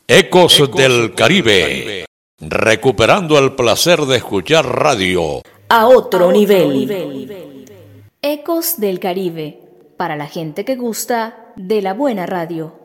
Ecos del Caribe, recuperando el placer de escuchar radio a otro nivel. Ecos del Caribe, para la gente que gusta de la buena radio.